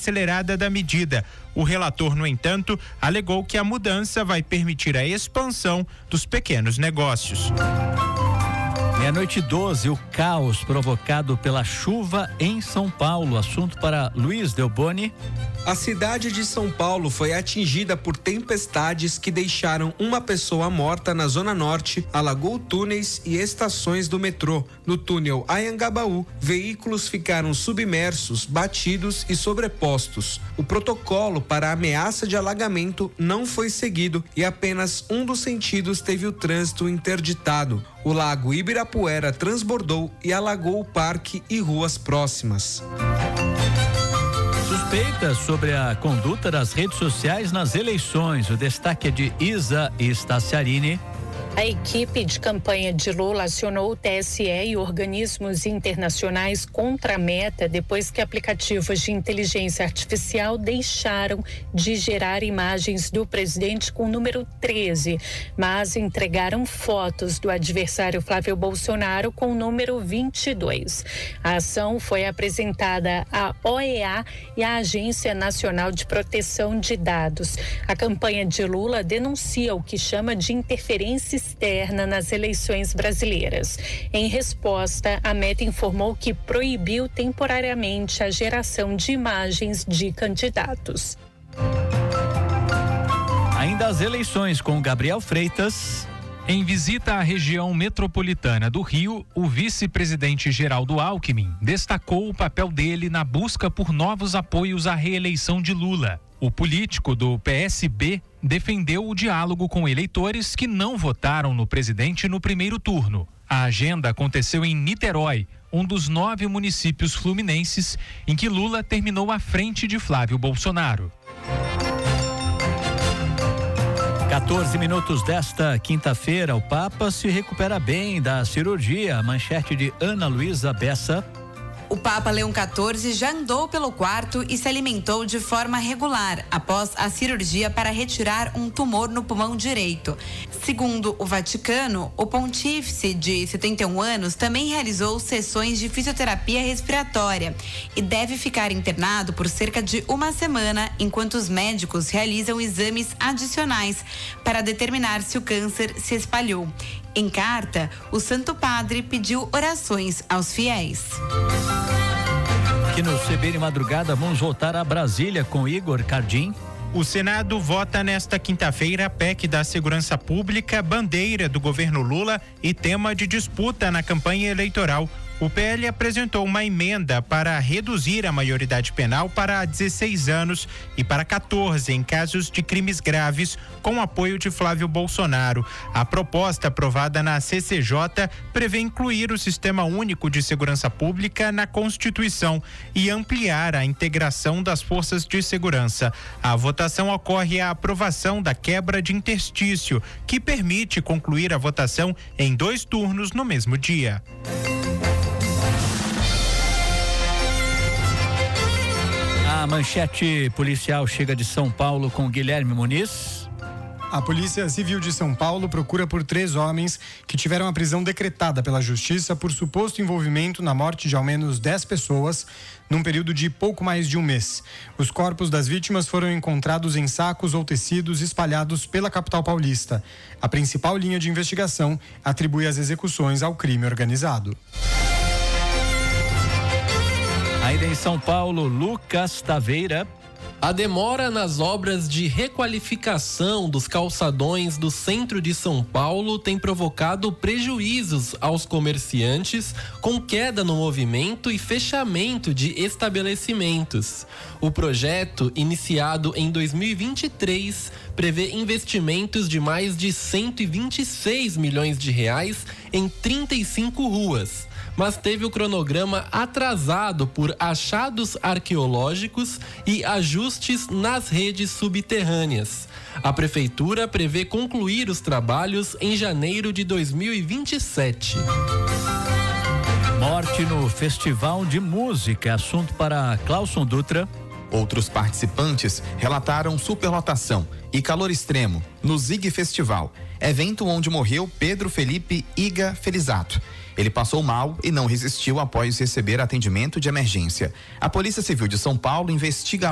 acelerada da medida. O relator, no entanto, alegou que a mudança vai permitir a expansão dos pequenos negócios. 12:12, o caos provocado pela chuva em São Paulo. Assunto para Luiz Delboni. A cidade de São Paulo foi atingida por tempestades que deixaram uma pessoa morta na Zona Norte, alagou túneis e estações do metrô. No túnel Anhangabaú, veículos ficaram submersos, batidos e sobrepostos. O protocolo para a ameaça de alagamento não foi seguido e apenas um dos sentidos teve o trânsito interditado. O lago Ibirapuera transbordou e alagou o parque e ruas próximas. Suspeitas sobre a conduta das redes sociais nas eleições. O destaque é de Isa Staciarini. A equipe de campanha de Lula acionou o TSE e organismos internacionais contra a Meta depois que aplicativos de inteligência artificial deixaram de gerar imagens do presidente com o número 13, mas entregaram fotos do adversário Flávio Bolsonaro com o número 22. A ação foi apresentada à OEA e à Agência Nacional de Proteção de Dados. A campanha de Lula denuncia o que chama de interferência externa nas eleições brasileiras. Em resposta, a Meta informou que proibiu temporariamente a geração de imagens de candidatos. Ainda as eleições com Gabriel Freitas. Em visita à região metropolitana do Rio, o vice-presidente Geraldo Alckmin destacou o papel dele na busca por novos apoios à reeleição de Lula. O político do PSB defendeu o diálogo com eleitores que não votaram no presidente no primeiro turno. A agenda aconteceu em Niterói, um dos 9 municípios fluminenses em que Lula terminou à frente de Flávio Bolsonaro. 14 minutos desta quinta-feira, o Papa se recupera bem da cirurgia. Manchete de Ana Luísa Bessa. O Papa Leão XIV já andou pelo quarto e se alimentou de forma regular após a cirurgia para retirar um tumor no pulmão direito. Segundo o Vaticano, o pontífice de 71 anos também realizou sessões de fisioterapia respiratória e deve ficar internado por cerca de uma semana enquanto os médicos realizam exames adicionais para determinar se o câncer se espalhou. Em carta, o Santo Padre pediu orações aos fiéis. Aqui no CBN Madrugada, vamos voltar a Brasília com Igor Cardim. O Senado vota nesta quinta-feira a PEC da Segurança Pública, bandeira do governo Lula e tema de disputa na campanha eleitoral. O PL apresentou uma emenda para reduzir a maioridade penal para 16 anos e para 14 em casos de crimes graves, com apoio de Flávio Bolsonaro. A proposta aprovada na CCJ prevê incluir o Sistema Único de Segurança Pública na Constituição e ampliar a integração das forças de segurança. A votação ocorre à aprovação da quebra de interstício, que permite concluir a votação em 2 turnos no mesmo dia. A manchete policial chega de São Paulo com Guilherme Muniz. A Polícia Civil de São Paulo procura por 3 homens que tiveram a prisão decretada pela Justiça por suposto envolvimento na morte de ao menos 10 pessoas num período de pouco mais de um mês. Os corpos das vítimas foram encontrados em sacos ou tecidos espalhados pela capital paulista. A principal linha de investigação atribui as execuções ao crime organizado. Ainda em São Paulo, Lucas Taveira. A demora nas obras de requalificação dos calçadões do centro de São Paulo tem provocado prejuízos aos comerciantes, com queda no movimento e fechamento de estabelecimentos. O projeto, iniciado em 2023, prevê investimentos de mais de 126 milhões de reais em 35 ruas. Mas teve o cronograma atrasado por achados arqueológicos e ajustes nas redes subterrâneas. A prefeitura prevê concluir os trabalhos em janeiro de 2027. Morte no Festival de Música, assunto para Clauson Dutra. Outros participantes relataram superlotação e calor extremo no Zig Festival, evento onde morreu Pedro Felipe Iga Felizato. Ele passou mal e não resistiu após receber atendimento de emergência. A Polícia Civil de São Paulo investiga